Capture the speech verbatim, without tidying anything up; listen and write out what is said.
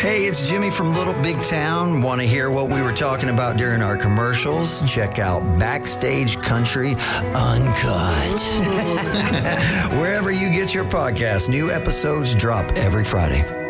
Hey, it's Jimmy from Little Big Town. Want to hear what we were talking about during our commercials? Check out Backstage Country Uncut. Wherever you get your podcasts, new episodes drop every Friday.